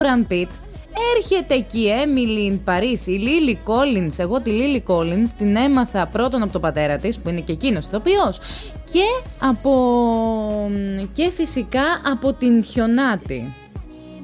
Brad Pitt. Έρχεται εκεί, Emily in Paris, η Lily Collins. Εγώ τη Lily Collins την έμαθα πρώτον από τον πατέρα της, που είναι και εκείνος ηθοποιός, και φυσικά από την Χιονάτη.